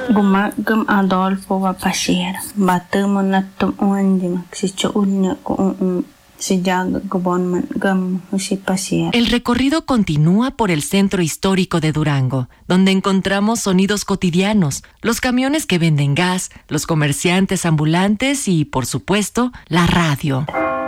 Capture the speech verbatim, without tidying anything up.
Guma gum Adolfo va pasir. Batu monatum uandim. Si choulne ko un si jag gubon gum si pasir. El recorrido continúa por el centro histórico de Durango, donde encontramos sonidos cotidianos, los camiones que venden gas, los comerciantes ambulantes y, por supuesto, la radio.